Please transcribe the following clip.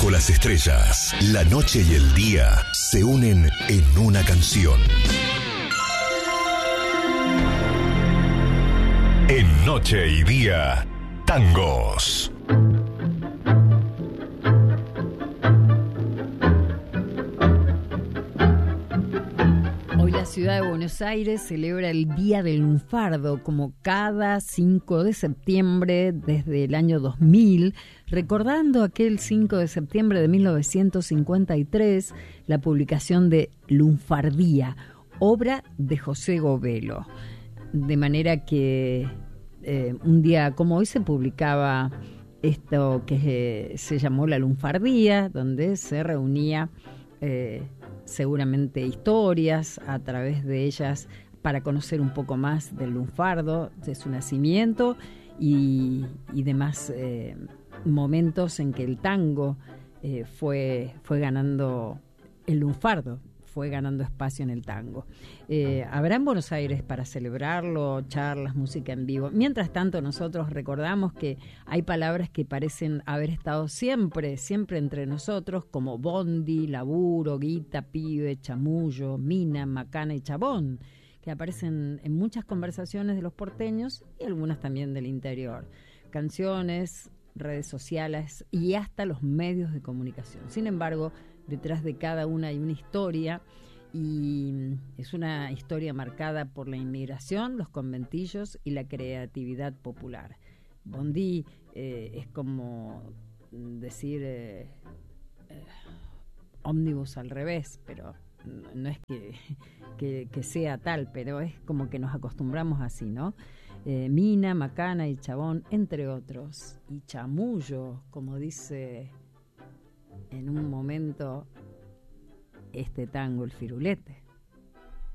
bajo las estrellas, la noche y el día se unen en una canción. En Noche y Día, tangos. Hoy la ciudad de Buenos Aires celebra el Día del Lunfardo, como cada 5 de septiembre desde el año 2000, recordando aquel 5 de septiembre de 1953, la publicación de Lunfardía, obra de José Govelo. De manera que un día como hoy se publicaba esto que se llamó la Lunfardía, donde se reunía seguramente historias a través de ellas para conocer un poco más del lunfardo, de su nacimiento y demás momentos en que el tango fue ganando el lunfardo, fue ganando espacio en el tango. Habrá en Buenos Aires para celebrarlo, charlas, música en vivo. Mientras tanto, nosotros recordamos que hay palabras que parecen haber estado siempre entre nosotros, como bondi, laburo, guita, pibe, chamullo, mina, macana y chabón, que aparecen en muchas conversaciones de los porteños y algunas también del interior. Canciones, redes sociales y hasta los medios de comunicación. Sin embargo, detrás de cada una hay una historia, y es una historia marcada por la inmigración, los conventillos y la creatividad popular. Bondi es como decir ómnibus al revés, pero no es que sea tal, pero es como que nos acostumbramos así, ¿no? Mina, macana y chabón, entre otros. Y chamullo, como dice en un momento este tango, el firulete.